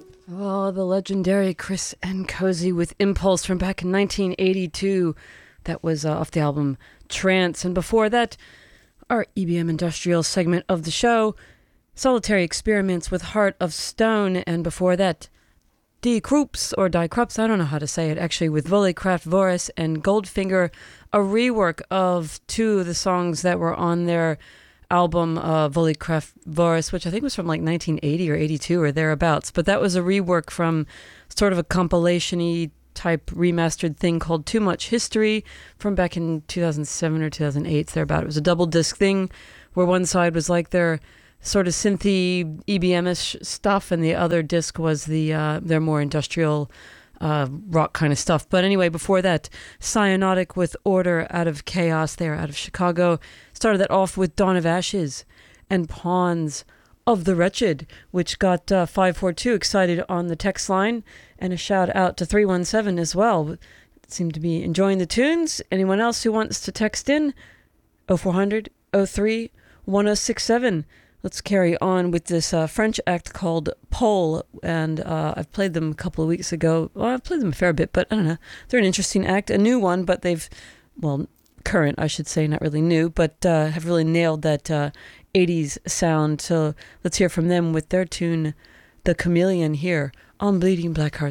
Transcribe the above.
Oh, the legendary Chris and Cozy with Impulse from back in 1982. That was off the album Trance. And before that, our EBM Industrial segment of the show, Solitary Experiments with Heart of Stone. And before that, Die Krups, or Die Krups, I don't know how to say it actually, with Volleycraft Voris and Goldfinger, a rework of two of the songs that were on their album Volleycraft Voris, which I think was from like 1980 or 82 or thereabouts. But that was a rework from sort of a compilation-y type remastered thing called Too Much History from back in 2007 or 2008, thereabout. It was a double disc thing where one side was like their sort of synthy EBM-ish stuff, and the other disc was their more industrial rock kind of stuff. But anyway, before that, Cyanotic with Order Out of Chaos. They're out of Chicago. Started that off with Dawn of Ashes and Pawns of the Wretched, which got 542 excited on the text line, and a shout out to 317 as well. Seem to be enjoying the tunes. Anyone else who wants to text in? 0400 03 1067. Let's carry on with this French act called Pole, and I've played them a couple of weeks ago. Well, I've played them a fair bit, but I don't know. They're an interesting act, a new one, but current, I should say, not really new, but have really nailed that 80s sound. So let's hear from them with their tune, The Chameleon, here on Bleeding Black Heart